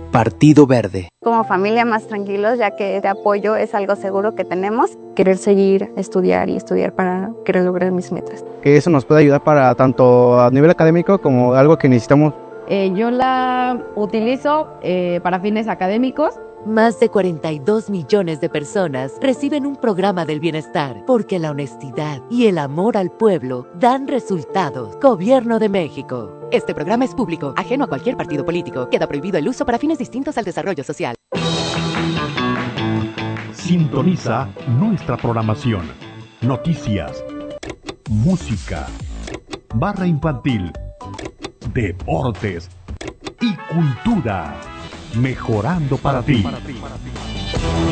Partido Verde. Como familia más tranquilos, ya que este apoyo es algo seguro que tenemos. Querer seguir, estudiar y estudiar para querer lograr mis metas. Que eso nos puede ayudar para tanto a nivel académico como algo que necesitamos. Yo la utilizo para fines académicos. Más de 42 millones de personas reciben un programa del bienestar porque la honestidad y el amor al pueblo dan resultados. Gobierno de México. Este programa es público, ajeno a cualquier partido político. Queda prohibido el uso para fines distintos al desarrollo social. Sintoniza nuestra programación. Noticias, música, barra infantil, deportes y cultura. Mejorando para ti.